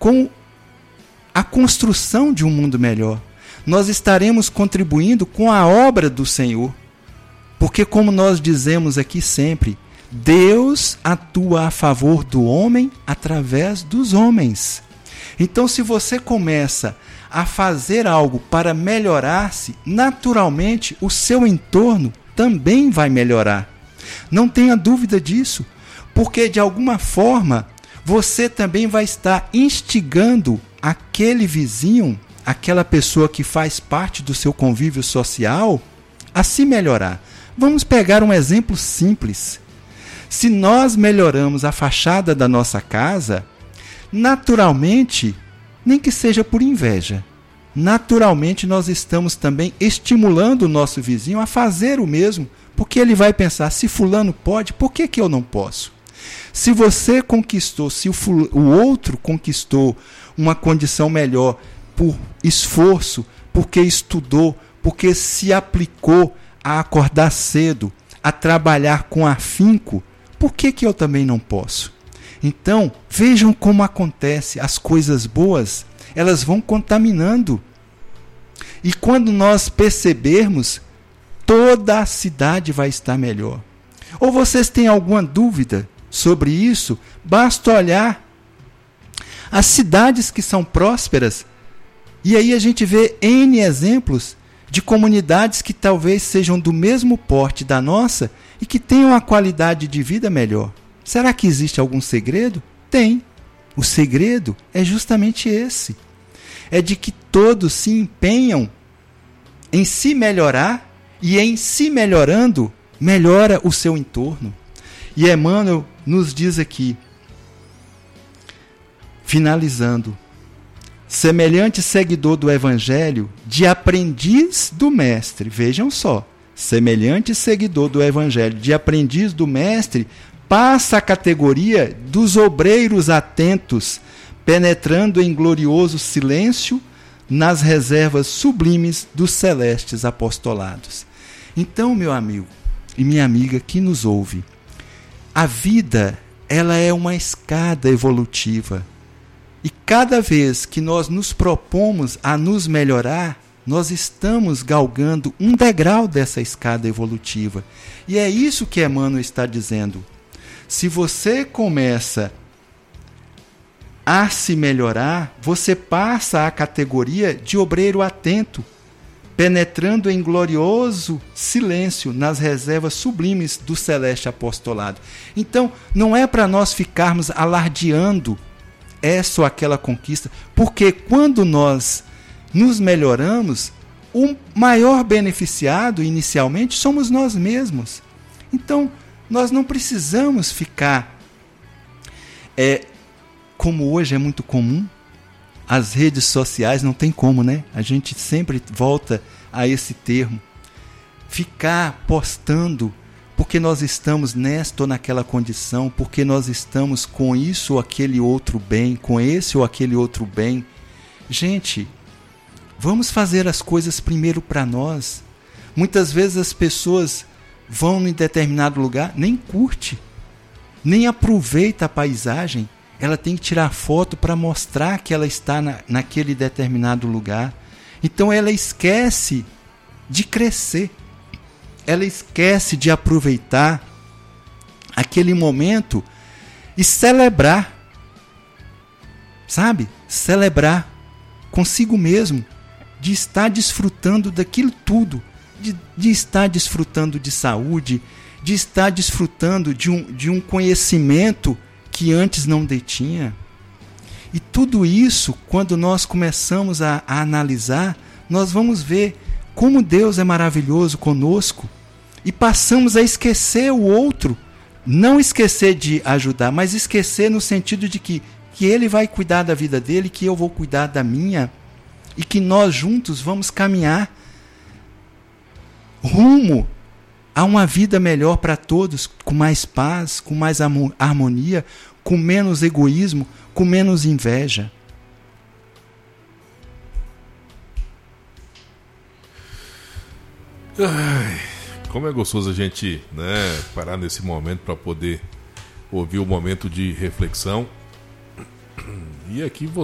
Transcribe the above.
com a construção de um mundo melhor. Nós estaremos contribuindo com a obra do Senhor. Porque, como nós dizemos aqui sempre, Deus atua a favor do homem através dos homens. Então, se você começa a fazer algo para melhorar-se, naturalmente o seu entorno também vai melhorar. Não tenha dúvida disso, porque de alguma forma você também vai estar instigando aquele vizinho, aquela pessoa que faz parte do seu convívio social, a se melhorar. Vamos pegar um exemplo simples. Se nós melhoramos a fachada da nossa casa, naturalmente, nem que seja por inveja, naturalmente nós estamos também estimulando o nosso vizinho a fazer o mesmo, porque ele vai pensar, se fulano pode, por que eu não posso? Se você conquistou, se o outro conquistou uma condição melhor por esforço, porque estudou, porque se aplicou a acordar cedo, a trabalhar com afinco, por que eu também não posso? Então, vejam como acontece, as coisas boas, elas vão contaminando. E quando nós percebermos, toda a cidade vai estar melhor. Ou vocês têm alguma dúvida sobre isso? Basta olhar as cidades que são prósperas, e aí a gente vê N exemplos de comunidades que talvez sejam do mesmo porte da nossa e que tenham uma qualidade de vida melhor. Será que existe algum segredo? Tem. O segredo é justamente esse. É de que todos se empenham em se melhorar e em se melhorando, melhora o seu entorno. E Emmanuel nos diz aqui, finalizando, semelhante seguidor do Evangelho, de aprendiz do Mestre, vejam só, semelhante seguidor do Evangelho, de aprendiz do Mestre, passa a categoria dos obreiros atentos, penetrando em glorioso silêncio nas reservas sublimes dos celestes apostolados. Então, meu amigo e minha amiga que nos ouve, a vida, ela é uma escada evolutiva. E cada vez que nós nos propomos a nos melhorar, nós estamos galgando um degrau dessa escada evolutiva. E é isso que Emmanuel está dizendo. Se você começa a se melhorar, você passa à categoria de obreiro atento, penetrando em glorioso silêncio nas reservas sublimes do celeste apostolado. Então, não é para nós ficarmos alardeando essa ou aquela conquista, porque quando nós nos melhoramos, o maior beneficiado inicialmente somos nós mesmos. Então, nós não precisamos ficar, como hoje é muito comum, as redes sociais, não tem como, né? A gente sempre volta a esse termo. Ficar postando porque nós estamos nesta ou naquela condição, porque nós estamos com isso ou aquele outro bem, com esse ou aquele outro bem. Gente, vamos fazer as coisas primeiro para nós. Muitas vezes as pessoas vão em determinado lugar, nem curte, nem aproveita a paisagem. Ela tem que tirar foto para mostrar que ela está naquele determinado lugar. Então ela esquece de crescer. Ela esquece de aproveitar aquele momento e celebrar. Sabe? Celebrar consigo mesmo, de estar desfrutando daquilo tudo, de estar desfrutando de saúde, de estar desfrutando de um conhecimento que antes não detinha. E tudo isso, quando nós começamos a analisar, nós vamos ver como Deus é maravilhoso conosco e passamos a esquecer o outro. Não esquecer de ajudar, mas esquecer no sentido de que Ele vai cuidar da vida dele, que eu vou cuidar da minha, e que nós juntos vamos caminhar rumo a uma vida melhor para todos, com mais paz, com mais harmonia, com menos egoísmo, com menos inveja. Ai, como é gostoso a gente, parar nesse momento para poder ouvir o momento de reflexão. E aqui